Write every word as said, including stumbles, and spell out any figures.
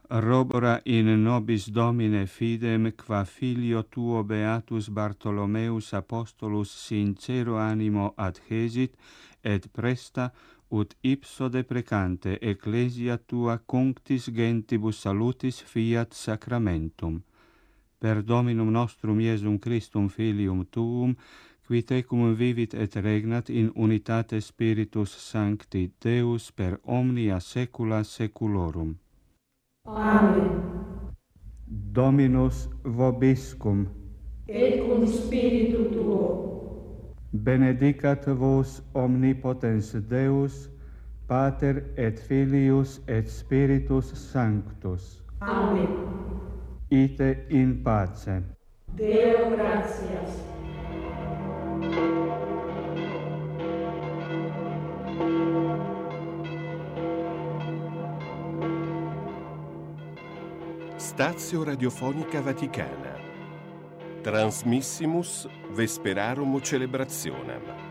Robora in nobis Domine fidem, qua filio tuo beatus Bartholomeus apostolus sincero animo adhesit, et presta ut ipso deprecante ecclesia tua cunctis gentibus salutis fiat sacramentum. Per Dominum nostrum Iesum Christum filium tuum, qui tecum vivit et regnat in unitate Spiritus Sancti Deus per omnia saecula saeculorum. Amen. Dominus vobiscum. Et cum spiritu tuo. Benedicat vos omnipotens Deus, Pater et Filius et Spiritus Sanctus. Amen. Ite in pace. Deo gratias. Stazio Radiofonica Vaticana. Transmissimus Vesperarum Celebrationem.